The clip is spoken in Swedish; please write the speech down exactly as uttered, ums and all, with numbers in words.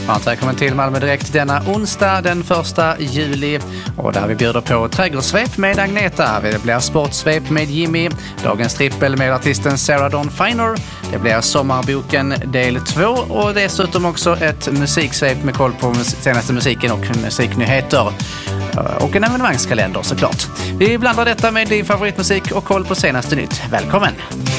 Varmt välkommen till Malmö Direkt denna onsdag den första juli. Och där vi bjuder på trädgårdssvep med Agneta. Det blir sportsvep med Jimmy. Dagens trippel med artisten Sarah Dawn Finer. Det blir sommarboken del två. Och dessutom också ett musiksvep med koll på senaste musiken och musiknyheter. Och en evenemangskalender såklart. Vi blandar detta med din favoritmusik och koll på senaste nytt. Välkommen!